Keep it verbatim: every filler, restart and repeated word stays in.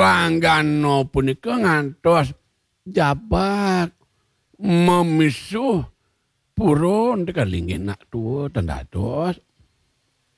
Panggano punika ngantos jabat memisuh purun kalinggih nak tuwa tendados